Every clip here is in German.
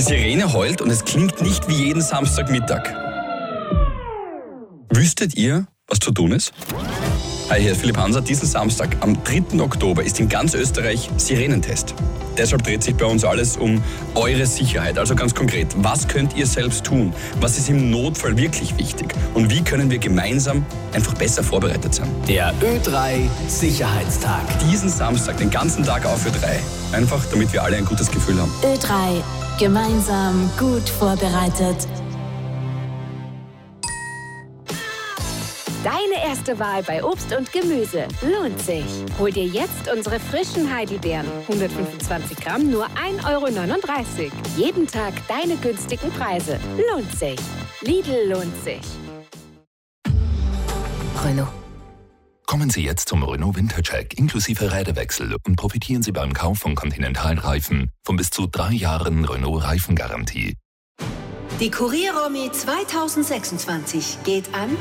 Sirene heult und es klingt nicht wie jeden Samstagmittag. Wüsstet ihr, was zu tun ist? Hi, hier ist Philipp Hanser. Diesen Samstag, am 3. Oktober, ist in ganz Österreich Sirenentest. Deshalb dreht sich bei uns alles um eure Sicherheit. Also ganz konkret, was könnt ihr selbst tun? Was ist im Notfall wirklich wichtig? Und wie können wir gemeinsam einfach besser vorbereitet sein? Der Ö3 Sicherheitstag. Diesen Samstag, den ganzen Tag auf Ö3. Einfach, damit wir alle ein gutes Gefühl haben. Ö3. Gemeinsam gut vorbereitet. Deine erste Wahl bei Obst und Gemüse lohnt sich. Hol dir jetzt unsere frischen Heidelbeeren. 125 Gramm, nur 1,39 €. Jeden Tag deine günstigen Preise. Lohnt sich. Lidl lohnt sich. Renault. Kommen Sie jetzt zum Renault Wintercheck inklusive Räderwechsel und profitieren Sie beim Kauf von Continental-Reifen von bis zu 3 Jahren Renault-Reifengarantie. Die Kurier-Romy 2026 geht an.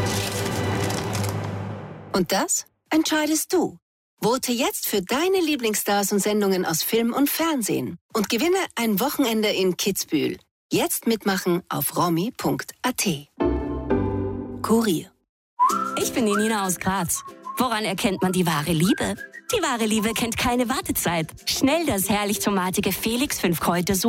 Und das entscheidest du. Vote jetzt für deine Lieblingsstars und Sendungen aus Film und Fernsehen und gewinne ein Wochenende in Kitzbühel. Jetzt mitmachen auf romy.at. Kurier. Ich bin die Nina aus Graz. Woran erkennt man die wahre Liebe? Die wahre Liebe kennt keine Wartezeit. Schnell das herrlich tomatige Felix 5 Kräuter